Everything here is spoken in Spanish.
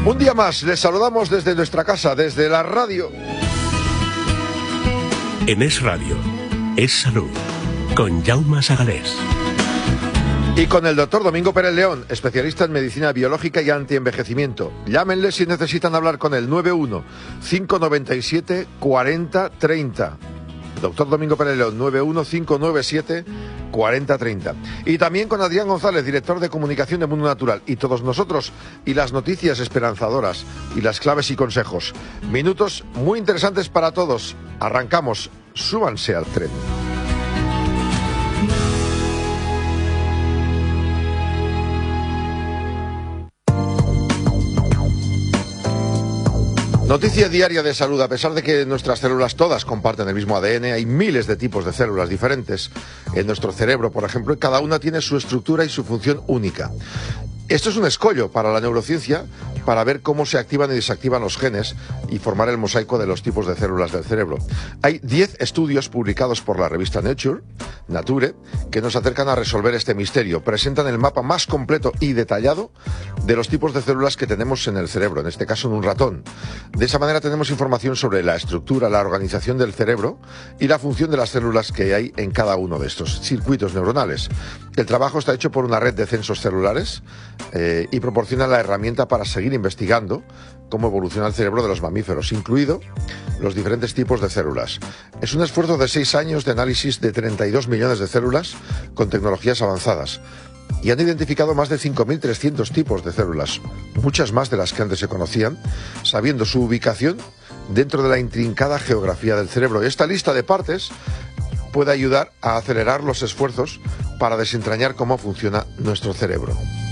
Un día más, les saludamos desde nuestra casa, desde la radio. En Es Radio, Es Salud, con Jaume Sagalés. Y con el doctor Domingo Pérez León, especialista en medicina biológica y antienvejecimiento. Llámenle si necesitan hablar con él, 91-597-4030. Doctor Domingo Pérez León, 91-597-4030. Y también con Adrián González, director de comunicación de Mundo Natural. Y todos nosotros, y las noticias esperanzadoras, y las claves y consejos. Minutos muy interesantes para todos. Arrancamos, súbanse al tren. Noticia diaria de salud. A pesar de que nuestras células todas comparten el mismo ADN, hay miles de tipos de células diferentes en nuestro cerebro, por ejemplo, y cada una tiene su estructura y su función única. Esto es un escollo para la neurociencia, para ver cómo se activan y desactivan los genes y formar el mosaico de los tipos de células del cerebro. Hay 10 estudios publicados por la revista Nature, que nos acercan a resolver este misterio. Presentan el mapa más completo y detallado de los tipos de células que tenemos en el cerebro, en este caso en un ratón. De esa manera tenemos información sobre la estructura, la organización del cerebro y la función de las células que hay en cada uno de estos circuitos neuronales. El trabajo está hecho por una red de censos celulares y proporciona la herramienta para seguir investigando cómo evoluciona el cerebro de los mamíferos, incluido los diferentes tipos de células. Es un esfuerzo de 6 años de análisis de 32 millones de células con tecnologías avanzadas. Y han identificado más de 5.300 tipos de células, muchas más de las que antes se conocían, sabiendo su ubicación dentro de la intrincada geografía del cerebro. Y esta lista de partes puede ayudar a acelerar los esfuerzos para desentrañar cómo funciona nuestro cerebro.